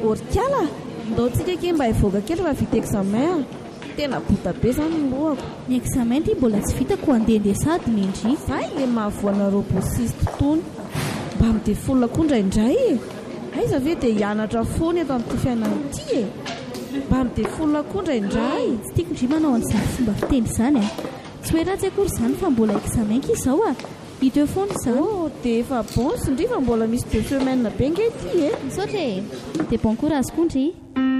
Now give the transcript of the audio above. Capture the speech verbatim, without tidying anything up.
orikala ndao tsika ke mba hivoaka kely raha vita examen tena bota be zany lohako. Ny examen ty mbola tsy vitako handehandeha sady ny indry zay le mahavoana robosiste tony mba midefolona koa indraindray e aiza ve dia hianatra foana eto amin'ity fiainana ity e mba midefolona koa indraindray. Tsy tiako indry manao an'izany fomba fiteny izany a tsy hoe ratsy akory izany fa mbola examen ki izao a hideo foana izany. Oh dia efa bon sy ndry fa mbola misy deux semaines be nge ity e misaotra e dia bon courage koa ndry.